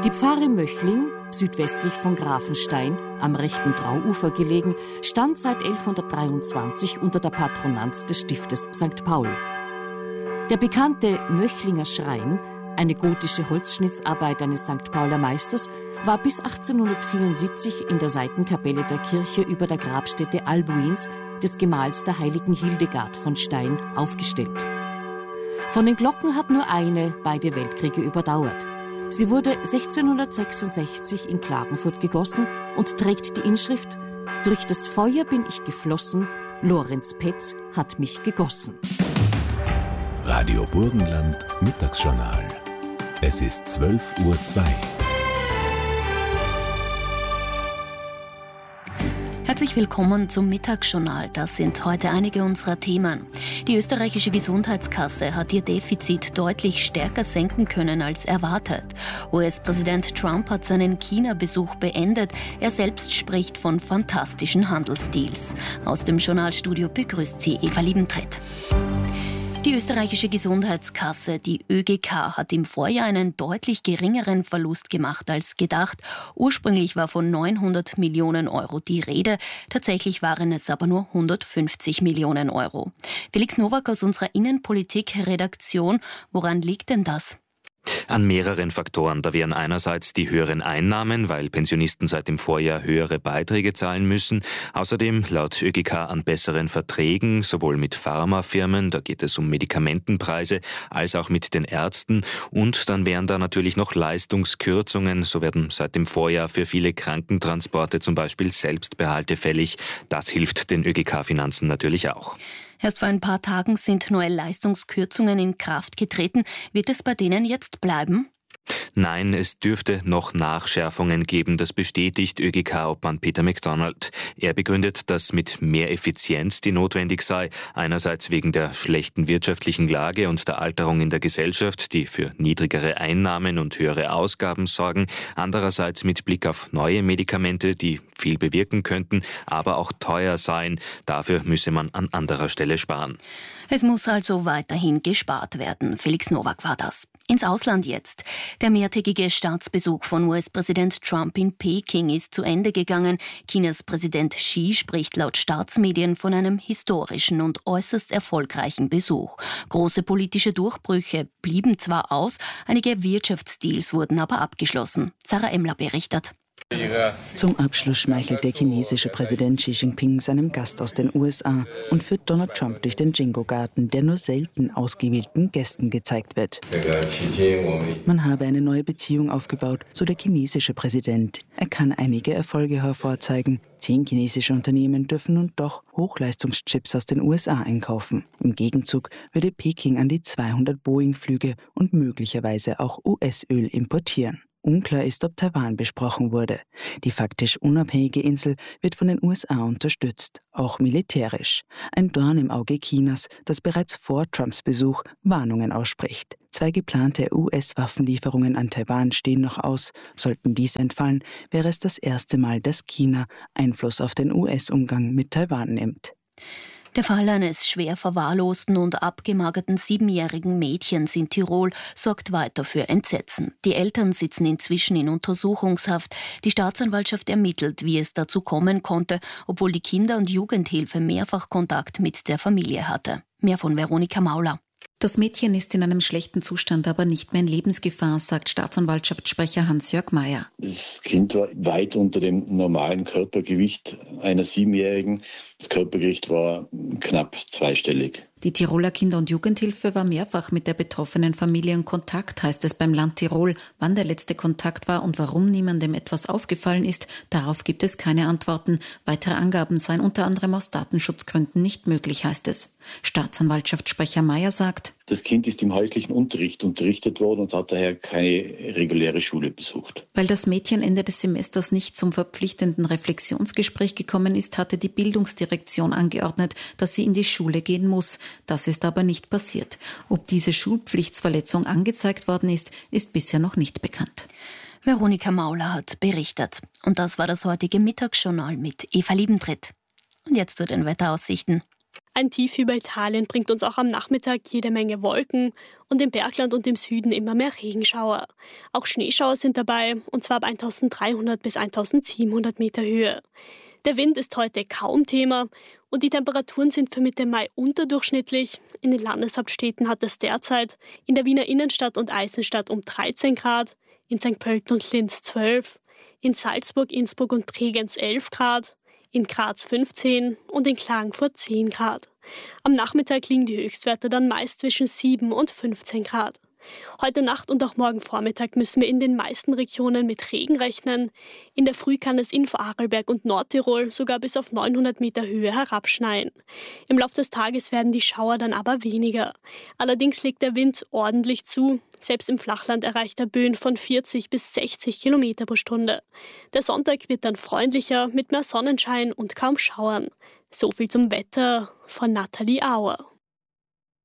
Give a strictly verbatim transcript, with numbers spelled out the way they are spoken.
Die Pfarre Möchling, südwestlich von Grafenstein, am rechten Trauufer gelegen, stand seit elfhundertdreiundzwanzig unter der Patronanz des Stiftes Sankt Paul. Der bekannte Möchlinger Schrein, eine gotische Holzschnittsarbeit eines Sankt Pauler Meisters, war bis achtzehnhundertvierundsiebzig in der Seitenkapelle der Kirche über der Grabstätte Albuins, des Gemahls der heiligen Hildegard von Stein, aufgestellt. Von den Glocken hat nur eine beide Weltkriege überdauert. Sie wurde sechzehnhundertsechsundsechzig in Klagenfurt gegossen und trägt die Inschrift: Durch das Feuer bin ich geflossen, Lorenz Petz hat mich gegossen. Radio Burgenland Mittagsjournal. Es ist zwölf Uhr zwei. Herzlich willkommen zum Mittagsjournal. Das sind heute einige unserer Themen. Die österreichische Gesundheitskasse hat ihr Defizit deutlich stärker senken können als erwartet. U S-Präsident Trump hat seinen China-Besuch beendet. Er selbst spricht von fantastischen Handelsdeals. Aus dem Journalstudio begrüßt sie Eva Liebentritt. Die österreichische Gesundheitskasse, die Ö G K, hat im Vorjahr einen deutlich geringeren Verlust gemacht als gedacht. Ursprünglich war von neunhundert Millionen Euro die Rede. Tatsächlich waren es aber nur hundertfünfzig Millionen Euro. Felix Nowak aus unserer Innenpolitik-Redaktion. Woran liegt denn das? An mehreren Faktoren. Da wären einerseits die höheren Einnahmen, weil Pensionisten seit dem Vorjahr höhere Beiträge zahlen müssen. Außerdem laut Ö G K an besseren Verträgen, sowohl mit Pharmafirmen, da geht es um Medikamentenpreise, als auch mit den Ärzten. Und dann wären da natürlich noch Leistungskürzungen. So werden seit dem Vorjahr für viele Krankentransporte zum Beispiel Selbstbehalte fällig. Das hilft den Ö G K-Finanzen natürlich auch. Erst vor ein paar Tagen sind neue Leistungskürzungen in Kraft getreten. Wird es bei denen jetzt bleiben? Nein, es dürfte noch Nachschärfungen geben. Das bestätigt Ö G K-Obmann Peter MacDonald. Er begründet, dass mit mehr Effizienz, die notwendig sei, einerseits wegen der schlechten wirtschaftlichen Lage und der Alterung in der Gesellschaft, die für niedrigere Einnahmen und höhere Ausgaben sorgen, andererseits mit Blick auf neue Medikamente, die viel bewirken könnten, aber auch teuer seien. Dafür müsse man an anderer Stelle sparen. Es muss also weiterhin gespart werden. Felix Nowak war das. Ins Ausland jetzt. Der mehrtägige Staatsbesuch von U S-Präsident Trump in Peking ist zu Ende gegangen. Chinas Präsident Xi spricht laut Staatsmedien von einem historischen und äußerst erfolgreichen Besuch. Große politische Durchbrüche blieben zwar aus, einige Wirtschaftsdeals wurden aber abgeschlossen. Sarah Emmler berichtet. Zum Abschluss schmeichelt der chinesische Präsident Xi Jinping seinem Gast aus den U S A und führt Donald Trump durch den Jingo-Garten, der nur selten ausgewählten Gästen gezeigt wird. Man habe eine neue Beziehung aufgebaut, so der chinesische Präsident. Er kann einige Erfolge hervorzeigen. Zehn chinesische Unternehmen dürfen nun doch Hochleistungschips aus den U S A einkaufen. Im Gegenzug würde Peking an die zweihundert Boeing-Flüge und möglicherweise auch U S-Öl importieren. Unklar ist, ob Taiwan besprochen wurde. Die faktisch unabhängige Insel wird von den U S A unterstützt, auch militärisch. Ein Dorn im Auge Chinas, das bereits vor Trumps Besuch Warnungen ausspricht. Zwei geplante U S-Waffenlieferungen an Taiwan stehen noch aus. Sollten dies entfallen, wäre es das erste Mal, dass China Einfluss auf den U S-Umgang mit Taiwan nimmt. Der Fall eines schwer verwahrlosten und abgemagerten siebenjährigen Mädchens in Tirol sorgt weiter für Entsetzen. Die Eltern sitzen inzwischen in Untersuchungshaft. Die Staatsanwaltschaft ermittelt, wie es dazu kommen konnte, obwohl die Kinder- und Jugendhilfe mehrfach Kontakt mit der Familie hatte. Mehr von Veronika Mauler. Das Mädchen ist in einem schlechten Zustand, aber nicht mehr in Lebensgefahr, sagt Staatsanwaltschaftssprecher Hans-Jörg Mayer. Das Kind war weit unter dem normalen Körpergewicht einer Siebenjährigen. Das Körpergewicht war knapp zweistellig. Die Tiroler Kinder- und Jugendhilfe war mehrfach mit der betroffenen Familie in Kontakt, heißt es beim Land Tirol. Wann der letzte Kontakt war und warum niemandem etwas aufgefallen ist, darauf gibt es keine Antworten. Weitere Angaben seien unter anderem aus Datenschutzgründen nicht möglich, heißt es. Staatsanwaltschaftssprecher Mayer sagt: Das Kind ist im häuslichen Unterricht unterrichtet worden und hat daher keine reguläre Schule besucht. Weil das Mädchen Ende des Semesters nicht zum verpflichtenden Reflexionsgespräch gekommen ist, hatte die Bildungsdirektion angeordnet, dass sie in die Schule gehen muss. Das ist aber nicht passiert. Ob diese Schulpflichtsverletzung angezeigt worden ist, ist bisher noch nicht bekannt. Veronika Mauler hat berichtet. Und das war das heutige Mittagsjournal mit Eva Liebentritt. Und jetzt zu den Wetteraussichten. Ein Tief über Italien bringt uns auch am Nachmittag jede Menge Wolken und im Bergland und im Süden immer mehr Regenschauer. Auch Schneeschauer sind dabei, und zwar ab eintausenddreihundert bis eintausendsiebenhundert Meter Höhe. Der Wind ist heute kaum Thema und die Temperaturen sind für Mitte Mai unterdurchschnittlich. In den Landeshauptstädten hat es derzeit in der Wiener Innenstadt und Eisenstadt um dreizehn Grad, in Sankt Pölten und Linz zwölf, in Salzburg, Innsbruck und Bregenz elf Grad, in Graz fünfzehn und in Klagenfurt zehn Grad. Am Nachmittag liegen die Höchstwerte dann meist zwischen sieben und fünfzehn Grad. Heute Nacht und auch morgen Vormittag müssen wir in den meisten Regionen mit Regen rechnen. In der Früh kann es in Vorarlberg und Nordtirol sogar bis auf neunhundert Meter Höhe herabschneien. Im Laufe des Tages werden die Schauer dann aber weniger. Allerdings legt der Wind ordentlich zu. Selbst im Flachland erreicht er Böen von vierzig bis sechzig Kilometer pro Stunde. Der Sonntag wird dann freundlicher mit mehr Sonnenschein und kaum Schauern. So viel zum Wetter von Nathalie Auer.